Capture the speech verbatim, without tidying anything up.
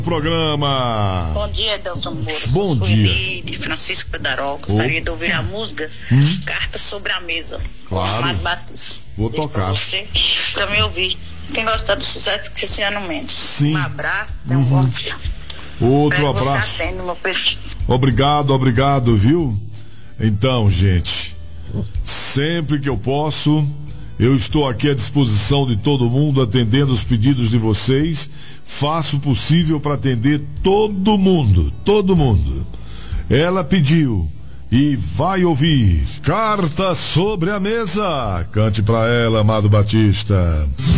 Programa. Bom dia, Delson Moura. Bom Sou dia. Sueli, de Francisco Pedarol. Gostaria de ouvir a música Hum? Carta sobre a Mesa. Claro. Amado Batista. Vou Deixo tocar. Pra você, pra me ouvir. Quem gostar do sucesso do Cristiano Mendes. Sim. Um abraço, tenha um bom dia. Outro Espero que abraço. Você atende, meu peixe. Obrigado, obrigado, viu? Então, gente, sempre que eu posso, eu estou aqui à disposição de todo mundo, atendendo os pedidos de vocês. Faço o possível para atender todo mundo, todo mundo. Ela pediu e vai ouvir Carta sobre a Mesa. Cante pra ela, Amado Batista.